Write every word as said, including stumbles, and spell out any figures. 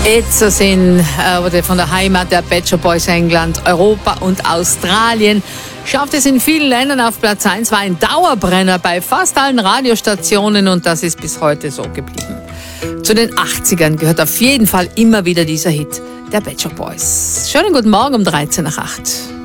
Itzesin äh, wurde von der Heimat der Pet Shop Boys England, Europa und Australien. Schafft es in vielen Ländern auf Platz eins, war ein Dauerbrenner bei fast allen Radiostationen und das ist bis heute so geblieben. Zu den achtzigern gehört auf jeden Fall immer wieder dieser Hit der Pet Shop Boys. Schönen guten Morgen um dreizehn nach acht.